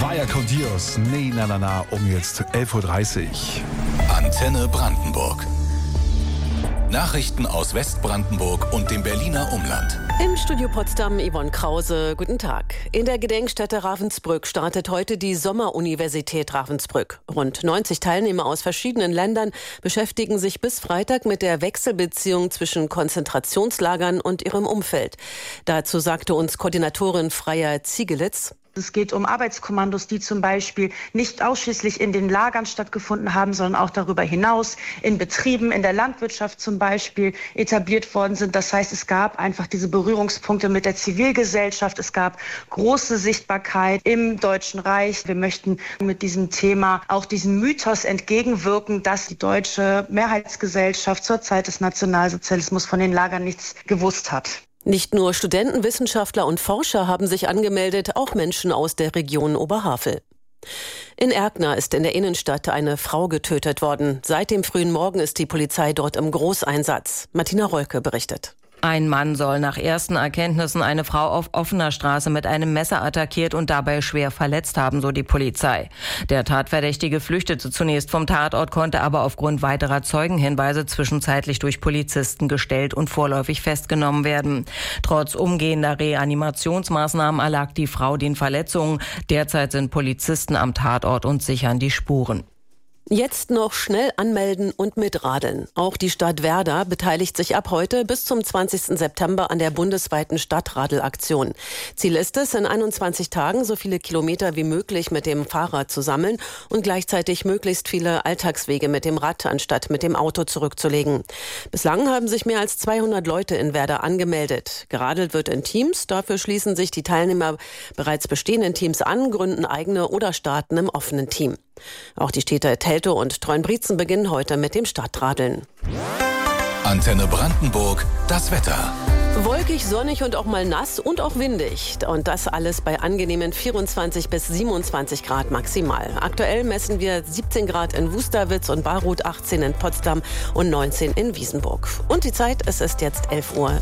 Vaya con Dios, nee, na, na, na, um jetzt 11.30 Uhr. Antenne Brandenburg. Nachrichten aus Westbrandenburg und dem Berliner Umland. Im Studio Potsdam Yvonne Krause, guten Tag. In der Gedenkstätte Ravensbrück startet heute die Sommeruniversität Ravensbrück. Rund 90 Teilnehmer aus verschiedenen Ländern beschäftigen sich bis Freitag mit der Wechselbeziehung zwischen Konzentrationslagern und ihrem Umfeld. Dazu sagte uns Koordinatorin Freya Ziegelitz: Es geht um Arbeitskommandos, die zum Beispiel nicht ausschließlich in den Lagern stattgefunden haben, sondern auch darüber hinaus in Betrieben, in der Landwirtschaft zum Beispiel etabliert worden sind. Das heißt, es gab einfach diese Berührungspunkte mit der Zivilgesellschaft. Es gab große Sichtbarkeit im Deutschen Reich. Wir möchten mit diesem Thema auch diesem Mythos entgegenwirken, dass die deutsche Mehrheitsgesellschaft zur Zeit des Nationalsozialismus von den Lagern nichts gewusst hat. Nicht nur Studenten, Wissenschaftler und Forscher haben sich angemeldet, auch Menschen aus der Region Oberhavel. In Erkner ist in der Innenstadt eine Frau getötet worden. Seit dem frühen Morgen ist die Polizei dort im Großeinsatz. Martina Rolke berichtet. Ein Mann soll nach ersten Erkenntnissen eine Frau auf offener Straße mit einem Messer attackiert und dabei schwer verletzt haben, so die Polizei. Der Tatverdächtige flüchtete zunächst vom Tatort, konnte aber aufgrund weiterer Zeugenhinweise zwischenzeitlich durch Polizisten gestellt und vorläufig festgenommen werden. Trotz umgehender Reanimationsmaßnahmen erlag die Frau den Verletzungen. Derzeit sind Polizisten am Tatort und sichern die Spuren. Jetzt noch schnell anmelden und mitradeln. Auch die Stadt Werder beteiligt sich ab heute bis zum 20. September an der bundesweiten Stadtradelaktion. Ziel ist es, in 21 Tagen so viele Kilometer wie möglich mit dem Fahrrad zu sammeln und gleichzeitig möglichst viele Alltagswege mit dem Rad anstatt mit dem Auto zurückzulegen. Bislang haben sich mehr als 200 Leute in Werder angemeldet. Geradelt wird in Teams. Dafür schließen sich die Teilnehmer bereits bestehenden Teams an, gründen eigene oder starten im offenen Team. Auch die Städte Teltow und Treuenbrietzen beginnen heute mit dem Stadtradeln. Antenne Brandenburg, das Wetter. Wolkig, sonnig und auch mal nass und auch windig. Und das alles bei angenehmen 24 bis 27 Grad maximal. Aktuell messen wir 17 Grad in Wusterwitz und Baruth, 18 in Potsdam und 19 in Wiesenburg. Und die Zeit, es ist jetzt 11.33 Uhr.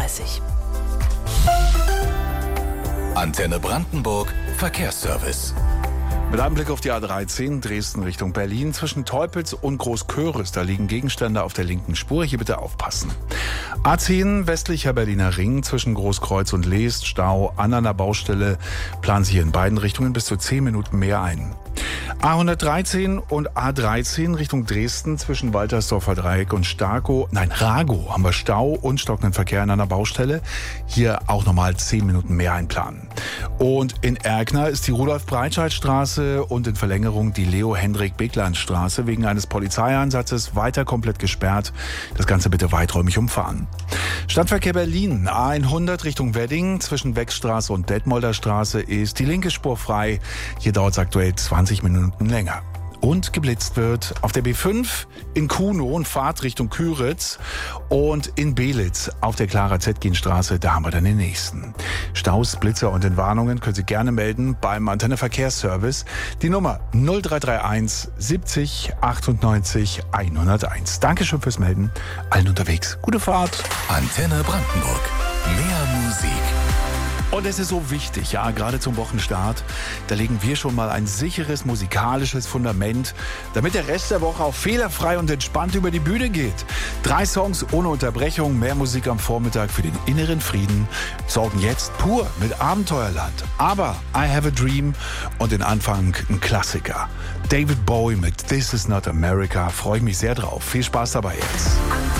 Antenne Brandenburg, Verkehrsservice. Mit einem Blick auf die A13 Dresden Richtung Berlin zwischen Teupitz und Großköris. Da liegen Gegenstände auf der linken Spur. Hier bitte aufpassen. A10 westlicher Berliner Ring zwischen Großkreuz und Leest. Stau an einer Baustelle. Planen Sie hier in beiden Richtungen bis zu 10 Minuten mehr ein. A113 und A13 Richtung Dresden zwischen Waltersdorfer Dreieck und Ragow haben wir Stau und stockenden Verkehr an einer Baustelle. Hier auch nochmal 10 Minuten mehr einplanen. Und in Erkner ist die Rudolf-Breitscheid-Straße und in Verlängerung die Leo-Hendrik-Begland-Straße wegen eines Polizeieinsatzes weiter komplett gesperrt. Das Ganze bitte weiträumig umfahren. Stadtverkehr Berlin, A100 Richtung Wedding zwischen Wechstraße und Detmolder Straße ist die linke Spur frei. Hier dauert es aktuell 20 Minuten länger. Und geblitzt wird auf der B5 in Kunow und Fahrt Richtung Küritz und in Belitz auf der Clara-Zetkin-Straße, da haben wir dann den nächsten. Staus, Blitzer und Entwarnungen können Sie gerne melden beim Antenne Verkehrsservice. Die Nummer 0331 70 98 101. Dankeschön fürs Melden. Allen unterwegs. Gute Fahrt. Antenne Brandenburg. Mehr Musik. Und es ist so wichtig, ja, gerade zum Wochenstart, da legen wir schon mal ein sicheres musikalisches Fundament, damit der Rest der Woche auch fehlerfrei und entspannt über die Bühne geht. 3 Songs ohne Unterbrechung, mehr Musik am Vormittag für den inneren Frieden, sorgen jetzt pur mit Abenteuerland. Aber I Have a Dream und den Anfang ein Klassiker. David Bowie mit This Is Not America, freue ich mich sehr drauf. Viel Spaß dabei jetzt.